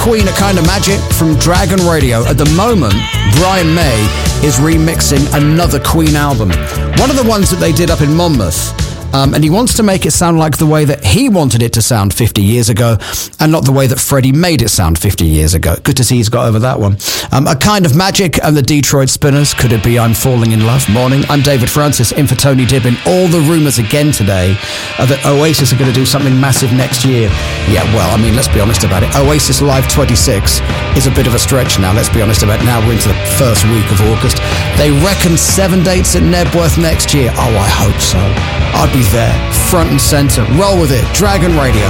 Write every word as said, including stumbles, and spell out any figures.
Queen, A Kind of Magic from Dragon Radio. At the moment, Brian May is remixing another Queen album. One of the ones that they did up in Monmouth. Um, and he wants to make it sound like the way that he wanted it to sound fifty years ago, and not the way that Freddie made it sound fifty years ago. Good to see he's got over that one. Um, A Kind of Magic and the Detroit Spinners. Could it be I'm Falling in Love? Morning. I'm David Francis, in for Tony Dibbin. All the rumours again today are that Oasis are going to do something massive next year. Yeah, well, I mean, let's be honest about it. Oasis Live twenty-six is a bit of a stretch now. Let's be honest about it. Now we're into the first week of August. They reckon seven dates at Nebworth next year. Oh, I hope so. I'd be there, front and centre. Roll with it. Dragon Radio.